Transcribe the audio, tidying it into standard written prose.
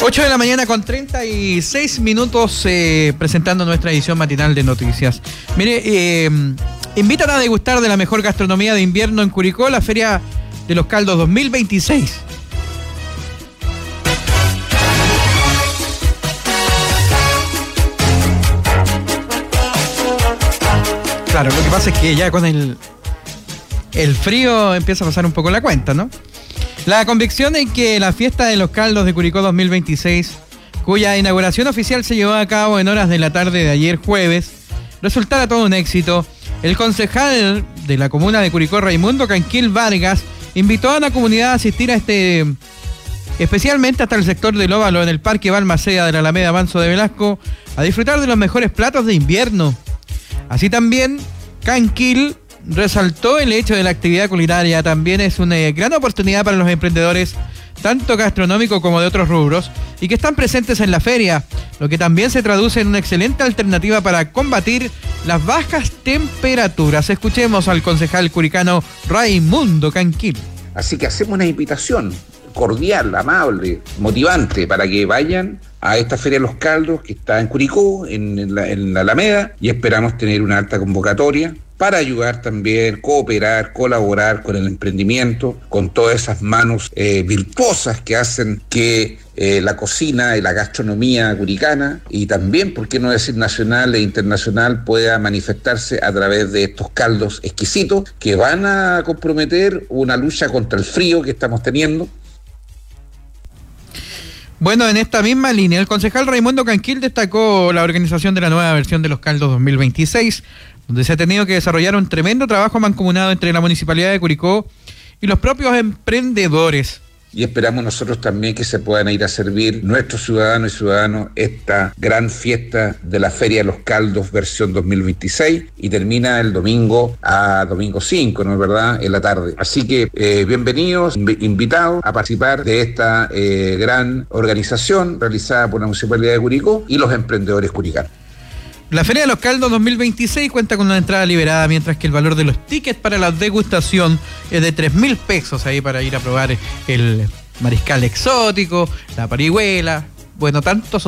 8 de la mañana con 36 minutos, presentando nuestra edición matinal de noticias. Mire, invitan a degustar de la mejor gastronomía de invierno en Curicó, la Feria de los Caldos 2026. Claro, lo que pasa es que ya con el frío empieza a pasar un poco la cuenta, ¿no? La convicción en que la fiesta de los caldos de Curicó 2026, cuya inauguración oficial se llevó a cabo en horas de la tarde de ayer jueves, resultara todo un éxito, el concejal de la comuna de Curicó, Raimundo Canquil Vargas, invitó a la comunidad a asistir a especialmente hasta el sector del Óvalo en el Parque Balmaceda de la Alameda Manso de Velasco, a disfrutar de los mejores platos de invierno. Así también, Canquil resaltó el hecho de la actividad culinaria también es una gran oportunidad para los emprendedores, tanto gastronómico como de otros rubros, y que están presentes en la feria, lo que también se traduce en una excelente alternativa para combatir las bajas temperaturas. Escuchemos al concejal curicano Raimundo Canquil. Así que hacemos una invitación cordial, amable, motivante para que vayan a esta Feria de los Caldos que está en Curicó, en la Alameda, y esperamos tener una alta convocatoria para ayudar también, cooperar, colaborar con el emprendimiento, con todas esas manos virtuosas que hacen que la cocina y la gastronomía curicana, y también, por qué no decir nacional e internacional, pueda manifestarse a través de estos caldos exquisitos que van a comprometer una lucha contra el frío que estamos teniendo. Bueno, en esta misma línea, el concejal Raimundo Canquil destacó la organización de la nueva versión de los Caldos 2026, donde se ha tenido que desarrollar un tremendo trabajo mancomunado entre la Municipalidad de Curicó y los propios emprendedores. Y esperamos nosotros también que se puedan ir a servir nuestros ciudadanos y ciudadanos esta gran fiesta de la Feria de los Caldos versión 2026, y termina el domingo 5, ¿no es verdad?, en la tarde. Así que bienvenidos, invitados a participar de esta gran organización realizada por la Municipalidad de Curicó y los emprendedores curicanos. La Feria de los Caldos 2026 cuenta con una entrada liberada, mientras que el valor de los tickets para la degustación es de 3.000 pesos ahí para ir a probar el mariscal exótico, la parihuela, bueno, tantos